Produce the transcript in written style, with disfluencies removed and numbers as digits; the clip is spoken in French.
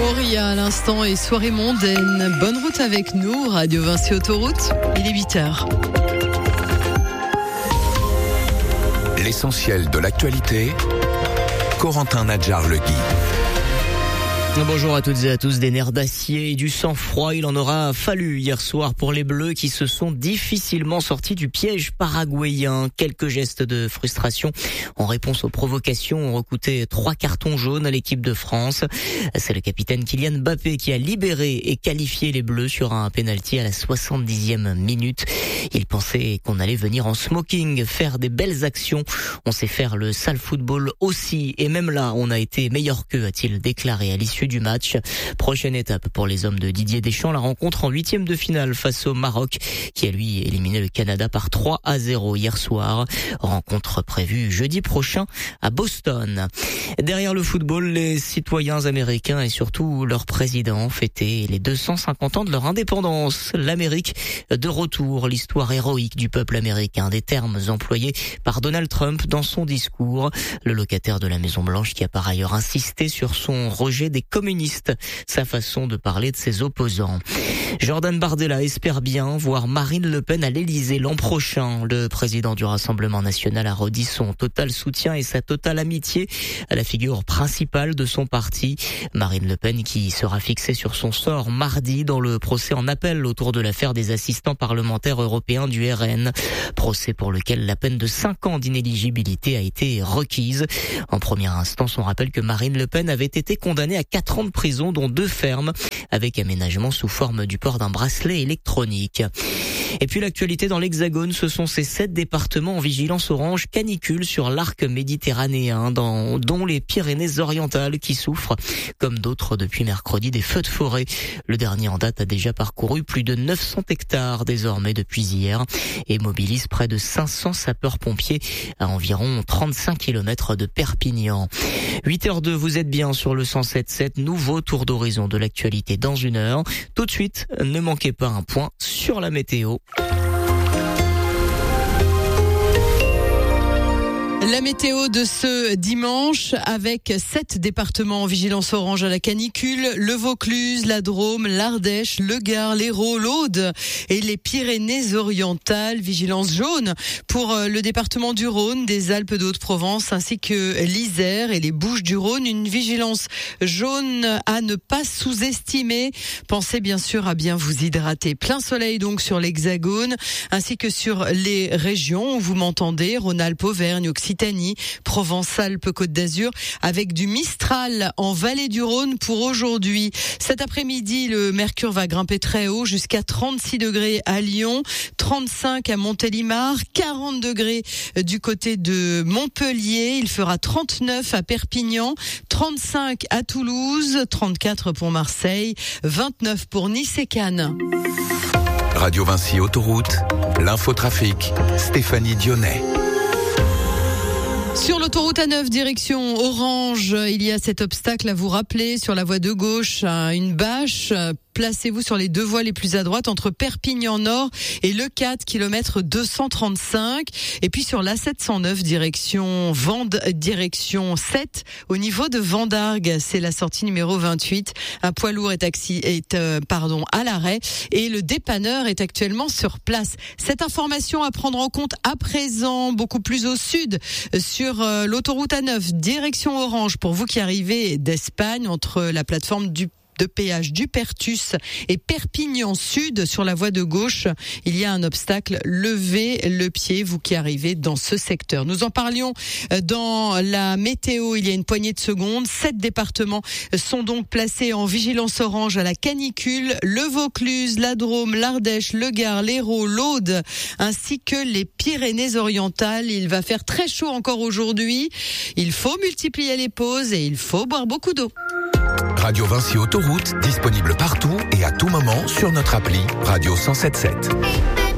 Moria à l'instant et soirée mondaine. Bonne route avec nous, Radio Vinci Autoroute. Il est 8h. L'essentiel de l'actualité, Corentin Nadjar-Legui. Bonjour à toutes et à tous. Des nerfs d'acier et du sang-froid, il en aura fallu hier soir pour les Bleus qui se sont difficilement sortis du piège paraguayen. Quelques gestes de frustration en réponse aux provocations ont recouté 3 cartons jaunes à l'équipe de France. C'est le capitaine Kylian Mbappé qui a libéré et qualifié les Bleus sur un pénalty à la 70e minute. Il pensait qu'on allait venir en smoking, faire des belles actions. On sait faire le sale football aussi et même là on a été meilleur qu'eux, a-t-il déclaré à l'issue du match. Prochaine étape pour les hommes de Didier Deschamps, la rencontre en 8e de finale face au Maroc qui a lui éliminé le Canada par 3-0 hier soir. Rencontre prévue jeudi prochain à Boston. Derrière le football, les citoyens américains et surtout leur président fêtaient les 250 ans de leur indépendance. L'Amérique de retour, l'histoire héroïque du peuple américain, des termes employés par Donald Trump dans son discours. Le locataire de la Maison-Blanche qui a par ailleurs insisté sur son rejet des communistes, sa façon de parler de ses opposants. Jordan Bardella espère bien voir Marine Le Pen à l'Élysée l'an prochain. Le président du Rassemblement national a redit son total soutien et sa totale amitié à la figure principale de son parti. Marine Le Pen qui sera fixée sur son sort mardi dans le procès en appel autour de l'affaire des assistants parlementaires européens du RN. Procès pour lequel la peine de 5 ans d'inéligibilité a été requise. En première instance, on rappelle que Marine Le Pen avait été condamnée à 4 ans de prison, dont 2 fermes, avec aménagement sous forme du port d'un bracelet électronique. Et puis l'actualité dans l'Hexagone, ce sont ces 7 départements en vigilance orange canicule sur l'arc méditerranéen, dont les Pyrénées-Orientales qui souffrent, comme d'autres depuis mercredi, des feux de forêt. Le dernier en date a déjà parcouru plus de 900 hectares désormais depuis hier et mobilise près de 500 sapeurs-pompiers à environ 35 km de Perpignan. 8h02, vous êtes bien sur le 107.7, nouveau tour d'horizon de l'actualité dans 1 heure. Tout de suite, ne manquez pas un point sur la météo. La météo de ce dimanche avec 7 départements en vigilance orange à la canicule, le Vaucluse, la Drôme, l'Ardèche, le Gard, l'Hérault, l'Aude et les Pyrénées-Orientales. Vigilance jaune pour le département du Rhône, des Alpes de Haute-Provence ainsi que l'Isère et les Bouches-du-Rhône. Une vigilance jaune à ne pas sous-estimer. Pensez bien sûr à bien vous hydrater. Plein soleil donc sur l'Hexagone ainsi que sur les régions où vous m'entendez, Rhône-Alpes, Auvergne, Occitanie, Provence-Alpes-Côte d'Azur, avec du Mistral en vallée du Rhône pour aujourd'hui. Cet après-midi, le mercure va grimper très haut jusqu'à 36 degrés à Lyon, 35 à Montélimar, 40 degrés du côté de Montpellier. Il fera 39 à Perpignan, 35 à Toulouse, 34 pour Marseille, 29 pour Nice et Cannes. Radio Vinci Autoroute, l'infotrafic, Stéphanie Dionnet. Sur l'autoroute A9, direction Orange, il y a cet obstacle à vous rappeler sur la voie de gauche, une bâche. Placez-vous sur les 2 voies les plus à droite entre Perpignan Nord et le 4 km 235. Et puis sur l'A709 direction direction 7 au niveau de Vendargues, c'est la sortie numéro 28. Un poids lourd est à l'arrêt et le dépanneur est actuellement sur place. Cette information à prendre en compte à présent, beaucoup plus au sud, sur l'autoroute A9 direction Orange pour vous qui arrivez d'Espagne entre la plateforme de péage du Pertus et Perpignan Sud sur la voie de gauche. Il y a un obstacle, levez le pied, vous qui arrivez dans ce secteur. Nous en parlions dans la météo il y a une poignée de secondes. 7 départements sont donc placés en vigilance orange à la canicule. Le Vaucluse, la Drôme, l'Ardèche, le Gard, l'Hérault, l'Aude ainsi que les Pyrénées-Orientales. Il va faire très chaud encore aujourd'hui. Il faut multiplier les pauses et il faut boire beaucoup d'eau. Radio Vinci Autoroute, disponible partout et à tout moment sur notre appli Radio 107.7.